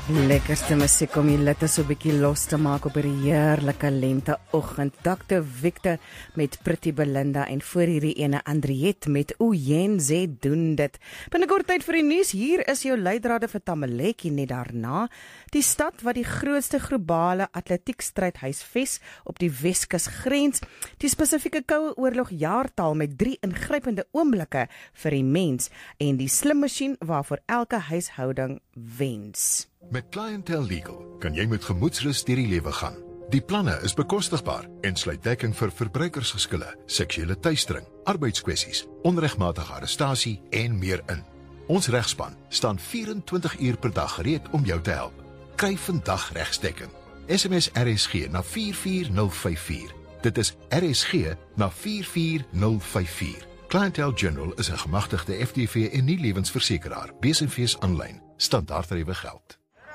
Lekkerste musiek om die litte so bietjie los te maak op hierdie heerlike lenteoggend. Dr. Victor met Pretty Belinda en voor hierdie ene Andriette met O Jen Ze doen dit. Binnekort tyd vir die nuus. Hier is jou leidrade vir Tamaletjie net daarna. Die stad wat die grootste globale atletiekstryd huisves op die Weskus grens. Die spesifieke Koue Oorlog jaartal met 3 ingrypende oomblikke vir die mens en die slim masjien waarvoor elke huishouding wens. Met Clientele Legal kan jy met gemoedsrus deur die lewe gaan. Die planne is bekostigbaar en sluit dekking vir verbruikersgeskille, seksuele teistering, arbeidskwessies, onregmatige arrestasie en meer in. Ons regspan staan 24 uur per dag gereed om jou te help. Kry vandag regsdekking. SMS RSG na 44054. Dit is RSG na 44054. Clientele General is 'n gemagtigde FTV en nie lewensversekeraar. BSNV's aanlyn. Standaardtariewe geld.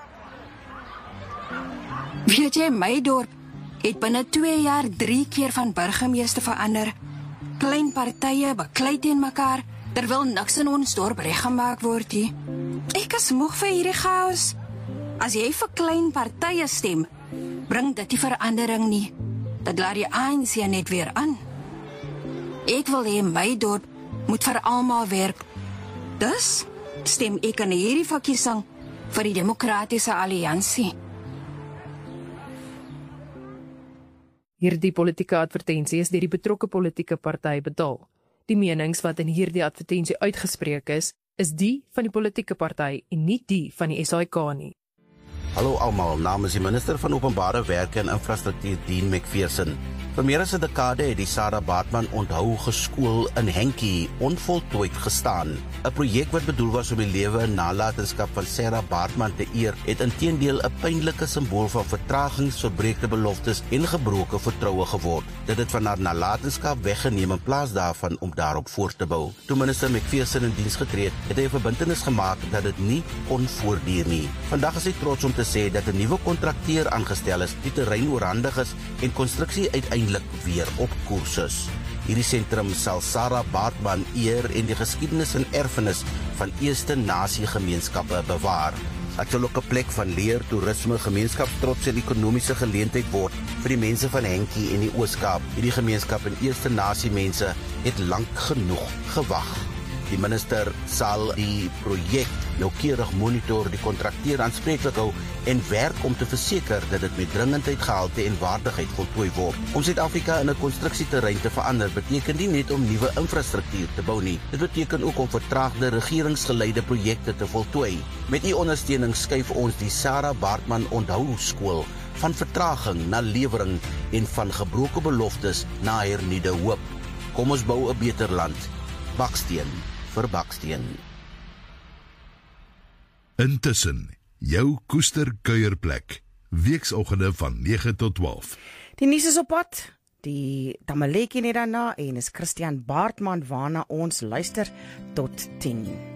Weet jy, my dorp het binne 2 jaar 3 keer van burgemeester verander. Klein partye beklei teen mekaar, terwyl niks in ons dorp reggemaak word nie. Ek is moeg vir hierdie chaos. As jy vir klein partye stem, bring dit die verandering nie. Dit laat die ANC net weer aan. Ek wil hê my dorp moet vir almal werk. Dus stem ek in hierdie verkiesing vir die Demokratiese Alliansie. Hierdie politieke advertensie is deur die betrokke politieke party betaal. Die menings wat in hierdie advertensie uitgespreek is die van die politieke party en nie die van die SAIK nie. Hallo almal, namens die minister van Openbare Werke en Infrastruktuur Dean McPherson. Vir meer as 'n dekade het die Sarah Baartman onthou geskool in Henkie onvoltooid gestaan. 'n Projek wat bedoel was om die lewe en nalatenskap van Sarah Baartman te eer, het inteendeel 'n pynlike simbool van vertragings, verbreekte beloftes en gebroke vertroue geword. Dit het van haar nalatenskap weggeneem in plaas daarvan om daarop voort te bou. Toe minister McPherson in diens getree het hy 'n verbintenis gemaak dat dit nie kon voortduur nie. Vandag is hy trots om te sê dat 'n nuwe kontrakteur aangestel is, die terrein oorhandig is en konstruksie uiteindelik weer op koers is. Hierdie sentrum sal Sarah Baartman eer en die geskiedenis en erfenis van eerste nasie-gemeenskappe bewaar. Dit sal ook 'n plek van leer, toerisme, gemeenskapstrots en ekonomiese geleentheid word vir die mense van Henkie en die Oos-Kaap. Hierdie gemeenskap en eerste nasie-mense het lank genoeg gewag. Die minister sal die projek noukeurig monitor, die kontrakteur aanspreeklik hou en werk om te verseker dat dit met dringendheid, gehalte en waardigheid voltooi word. Om Suid-Afrika in 'n konstruksieterrein te verander beteken nie net om nuwe infrastruktuur te bou nie. Dit beteken ook om vertraagde regeringsgeleide projekte te voltooi. Met u ondersteuning skuif ons die Sarah Baartman Onthou Skool van vertraging na lewering en van gebroke beloftes na hernuide hoop. Kom ons bou 'n beter land. Baksteen vir baksteen. Intussen, jou koester kuierplek, weeksoggende van 9 tot 12. Die nuus is op pad, die Tamaletjie net daarna en is Christian Baartman waarna ons luister tot 10.